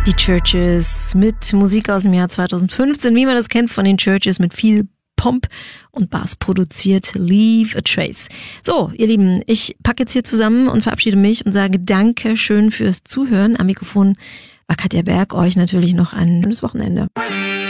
Die Churches mit Musik aus dem Jahr 2015, wie man das kennt von den Churches, mit viel Pomp und Bass produziert, Leave a Trace. So, ihr Lieben, ich packe jetzt hier zusammen und verabschiede mich und sage danke schön fürs Zuhören. Am Mikrofon war Katja Berg, euch natürlich noch ein schönes Wochenende.